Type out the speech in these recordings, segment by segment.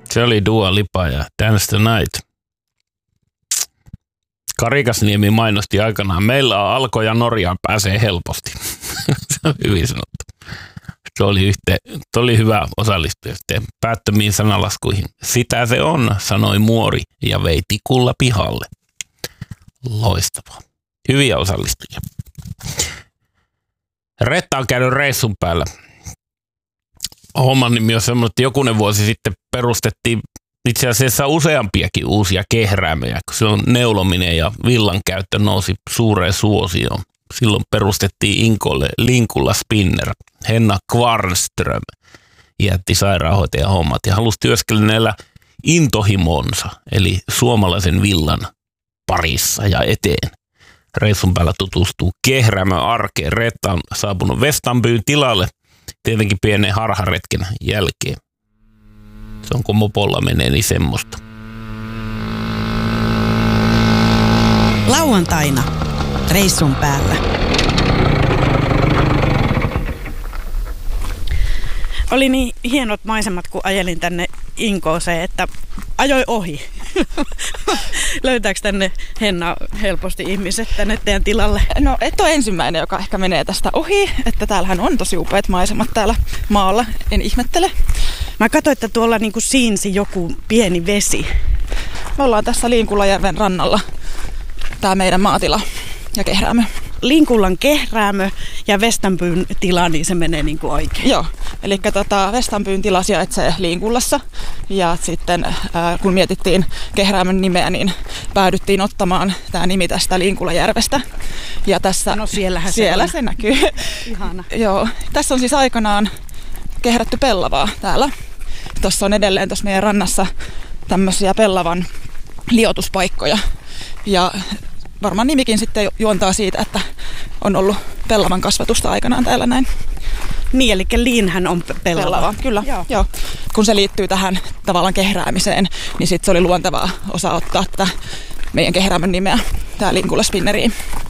Se oli Dua Lipa ja Dance the Night. Karikasniemi mainosti aikanaan. Meillä on Alko ja Norjaan pääsee helposti. Se on hyvin sanottu. Se oli hyvä osallistua sitten päättömiin sanalaskuihin. Sitä se on, sanoi muori ja vei tikulla pihalle. Loistavaa. Hyviä osallistujia. Retta on käynyt reissun päällä. Homman nimi on semmoinen, että jokunen vuosi sitten perustettiin itse asiassa useampiakin uusia kehräämöjä, kun se on neulominen ja villan käyttö nousi suureen suosioon. Silloin perustettiin Inkolle Linkulla Spinner. Henna Kvarnström jätti sairaanhoitajan hommat ja halusi työskennellä intohimonsa, eli suomalaisen villan parissa ja eteen. Reissun päällä tutustuu kehräämön arkeen. Reetta on saapunut Vestanbyn tilalle tietenkin pienen harharetken jälkeen. Se on kun mopolla menee, niin semmoista. Lauantaina reissun päällä. Oli niin hienot maisemat, kun ajelin tänne Inkooseen, että ajoi ohi. Löytääkö tänne, Henna, helposti ihmiset tänne teidän tilalle? No et ole ensimmäinen, joka ehkä menee tästä ohi, että täällähän on tosi upeat maisemat täällä maalla, en ihmettele. Mä katsoin, että tuolla niinku siinsi joku pieni vesi. Me ollaan tässä Liinkullajärven rannalla, tää meidän maatila ja kehräämö. Linkullan kehräämö ja Vestanbyn tila, niin se menee niin kuin oikein. Joo, eli Vestanbyn tila sijaitsee Liinkullassa ja sitten kun mietittiin kehräämön nimeä, niin päädyttiin ottamaan tämä nimi tästä Liinkullajärvestä. Ja tässä, no siellä se näkyy. Ihana. Joo, tässä on siis aikanaan kehrätty pellavaa täällä. Tuossa on edelleen tuossa meidän rannassa tämmöisiä pellavan liotuspaikkoja ja varmaan nimikin sitten juontaa siitä, että on ollut pellavan kasvatusta aikanaan täällä näin. Niin, eli liinhän on pellava. Kyllä, joo. Kun se liittyy tähän tavallaan kehräämiseen, niin sitten se oli luontevaa osa ottaa tätä meidän kehräämön nimeä, tää Linkulla Spinneriin.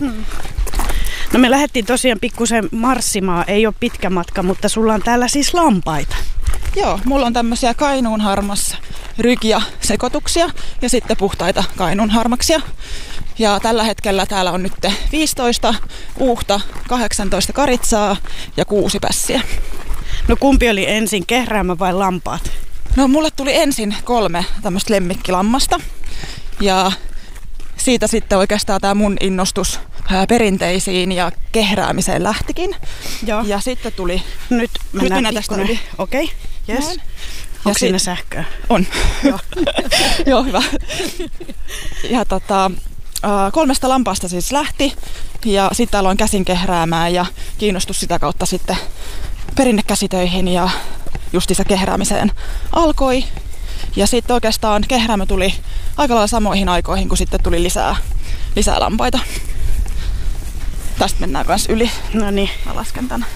No me lähdettiin tosiaan pikkusen marssimaan, ei ole pitkä matka, mutta sulla on täällä siis lampaita. Joo, mulla on tämmöisiä Kainuun harmas rykiä sekoituksia ja sitten puhtaita Kainuun harmaksia. Ja tällä hetkellä täällä on nyt 15 uuhta, 18 karitsaa ja 6 pässiä. No kumpi oli ensin, kehräämä vai lampaat? No mulle tuli ensin 3 tämmöistä lemmikkilammasta ja siitä sitten oikeastaan tämä mun innostus perinteisiin ja kehräämiseen lähtikin. Joo. Ja sitten tuli... Nyt mennään tästä yli. Okei, jes. Onko siinä sähköä? On. Joo. Joo, hyvä. Ja 3 lampaasta siis lähti ja sitten aloin käsin kehräämään ja kiinnostus sitä kautta sitten perinnekäsitöihin ja justiinsa kehräämiseen alkoi. Ja sitten oikeastaan kehräämö tuli aika lailla samoihin aikoihin, kun sitten tuli lisää lampaita. Tästä mennään kanssa yli. No niin. Mä lasken tän.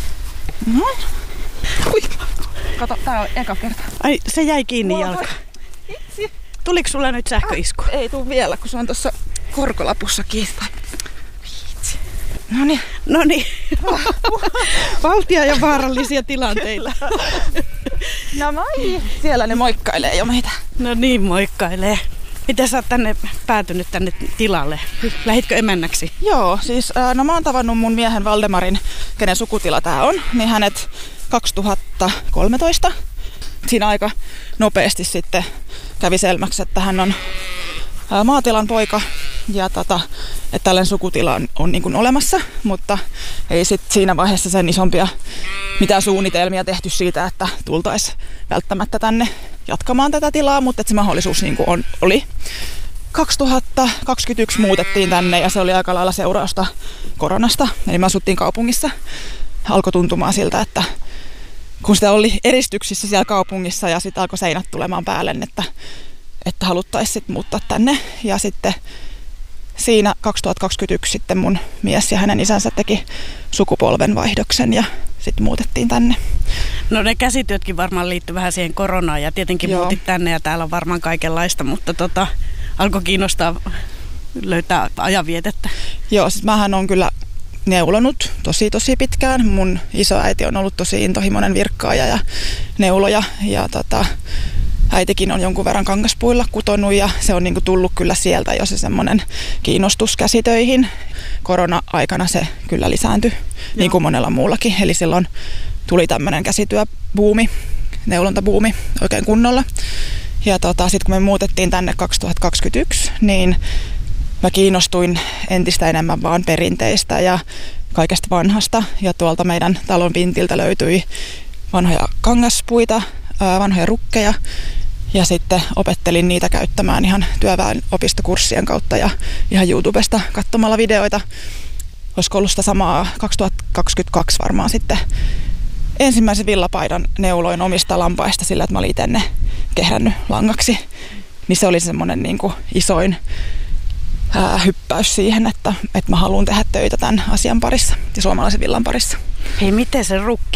Ui. Kato, tää on eka kerta. Ai, se jäi kiinni jalka. Itse. Tuliko sulla nyt sähköisku? Ei tuu vielä, kun se on tuossa korkolapussa kiinni. Noniin. Noniin. Valtia ja vaarallisia tilanteita. No moi. Siellä ne moikkailee jo meitä. No niin, moikkailee. Miten sä oot päätynyt tänne tilalle? Lähitkö emännäksi? Joo, siis no mä oon tavannut mun miehen Valdemarin, kenen sukutila tää on, niin hänet 2013. Siinä aika nopeasti sitten kävi selväksi, että hän on maatilan poika ja että tällainen sukutila on niin kuin olemassa, mutta ei sitten siinä vaiheessa sen isompia mitään suunnitelmia tehty siitä, että tultaisiin välttämättä tänne jatkamaan tätä tilaa, mutta se mahdollisuus niin kuin oli. 2021 muutettiin tänne ja se oli aika lailla seurausta koronasta, eli me asuttiin kaupungissa. Alkoi tuntumaan siltä, että kun sitä oli eristyksissä siellä kaupungissa ja sitten alkoi seinät tulemaan päälle, että haluttaisiin sitten muuttaa tänne. Ja sitten siinä 2021 sitten mun mies ja hänen isänsä teki sukupolvenvaihdoksen ja sitten muutettiin tänne. No ne käsityötkin varmaan liittyy vähän siihen koronaan ja tietenkin muutit tänne ja täällä on varmaan kaikenlaista, mutta alkoi kiinnostaa löytää ajanvietettä. Joo, siis mähän on kyllä neulonut tosi pitkään. Mun isoäiti on ollut tosi intohimoinen virkkaaja ja neuloja ja äitikin on jonkun verran kangaspuilla kutonut ja se on niin kuin tullut kyllä sieltä jo se semmoinen kiinnostus käsitöihin. Korona-aikana se kyllä lisääntyi niin kuin monella muullakin. Eli silloin tuli tämmöinen käsityöbuumi, neulontabuumi oikein kunnolla. Ja sitten kun me muutettiin tänne 2021, niin mä kiinnostuin entistä enemmän vaan perinteistä ja kaikesta vanhasta. Ja tuolta meidän talon vintiltä löytyi vanhoja kangaspuita, vanhoja rukkeja. Ja sitten opettelin niitä käyttämään ihan työväen opistokurssien kautta ja ihan YouTubesta katsomalla videoita. Olisiko ollut sitä samaa 2022 varmaan sitten. Ensimmäisen villapaidan neuloin omista lampaista sillä, että mä olin itse ne kehrännyt langaksi. Niin se oli semmoinen niin kuin isoin hyppäys siihen, että mä haluan tehdä töitä tämän asian parissa ja suomalaisen villan parissa. Hei, miten se rukki